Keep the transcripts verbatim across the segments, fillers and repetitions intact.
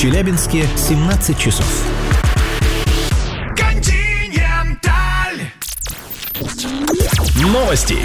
Челябинске семнадцать часов. Континенталь. Новости.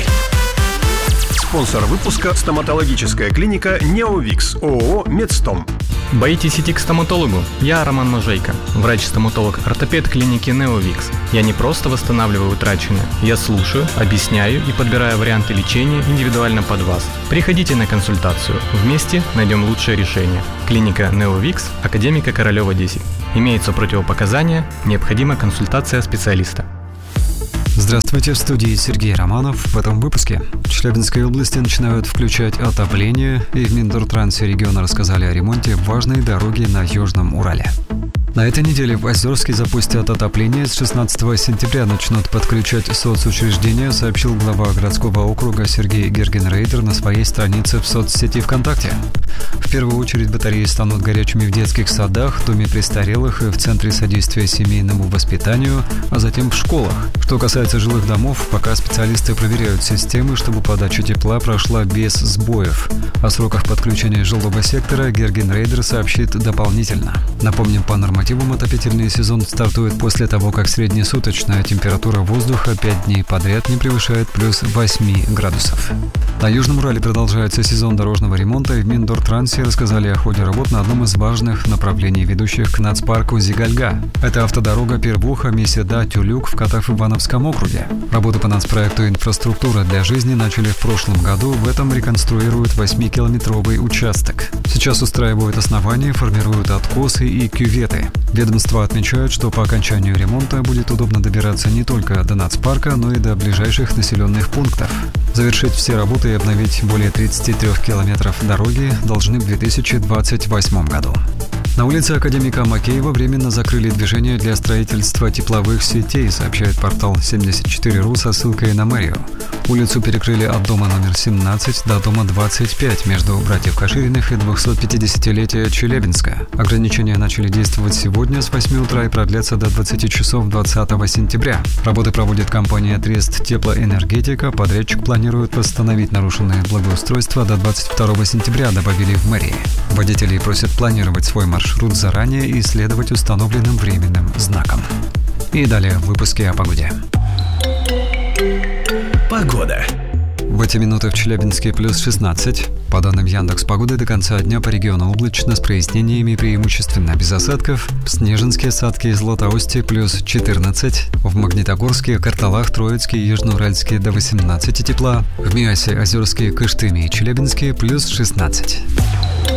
Спонсор выпуска — стоматологическая клиника «Неовикс» ООО «Медстом». Боитесь идти к стоматологу? Я Роман Можейко, врач-стоматолог-ортопед клиники «Неовикс». Я не просто восстанавливаю утраченное, я слушаю, объясняю и подбираю варианты лечения индивидуально под вас. Приходите на консультацию, вместе найдем лучшее решение. Клиника «Неовикс», Академика Королева, десять. Имеются противопоказания, необходима консультация специалиста. Здравствуйте, в студии Сергей Романов. В этом выпуске в Челябинской области начинают включать отопление, и в Миндортрансе региона рассказали о ремонте важной дороги на Южном Урале. На этой неделе в Озерске запустят отопление. С шестнадцатого сентября начнут подключать соцучреждения, сообщил глава городского округа Сергей Гергенрейдер на своей странице в соцсети ВКонтакте. В первую очередь батареи станут горячими в детских садах, доме престарелых и в Центре содействия семейному воспитанию, а затем в школах. Что касается жилых домов, пока специалисты проверяют системы, чтобы подача тепла прошла без сбоев. О сроках подключения жилого сектора Гергенрейдер сообщит дополнительно. Напомним, по нормативам отопительный сезон стартует после того, как среднесуточная температура воздуха пять дней подряд не превышает плюс восемь градусов. На Южном Урале продолжается сезон дорожного ремонта, и в Миндортрансе рассказали о ходе работ на одном из важных направлений, ведущих к нацпарку Зигальга. Это автодорога Первуха-Меседа-Тюлюк в Катав-Ивановском округе. Работы по нацпроекту «Инфраструктура для жизни» начали в прошлом году. В этом реконструируют восьмикилометровый участок. Сейчас устраивают основания, формируют откосы и кюветы. Ведомства отмечают, что по окончанию ремонта будет удобно добираться не только до нацпарка, но и до ближайших населенных пунктов. Завершить все работы и обновить более тридцати трёх километров дороги должны в две тысячи двадцать восьмом году. На улице Академика Макеева временно закрыли движение для строительства тепловых сетей, сообщает портал семьдесят четыре ру со ссылкой на мэрию. Улицу перекрыли от дома номер семнадцать до дома двадцать пять между братьев Кашириных и двухсотпятидесятилетия Челябинска. Ограничения начали действовать сегодня с восьми утра и продлятся до двадцати часов двадцатого сентября. Работы проводит компания «Трест Теплоэнергетика». Подрядчик планирует восстановить нарушенное благоустройство до двадцать второго сентября, добавили в мэрии. Водителей просят планировать свой маршрут заранее и следовать установленным временным знакам. И далее в выпуске о погоде. Погода. В эти минуты в Челябинске плюс шестнадцать. По данным Яндекс.Погоды, до конца дня по региону облачно с прояснениями, преимущественно без осадков. В Снежинске, Садке и Златоусте плюс четырнадцать. В Магнитогорске, Карталах, Троицке и Южноуральске до восемнадцати тепла. В Миасе, Озерске, Кыштыме и Челябинске плюс шестнадцать.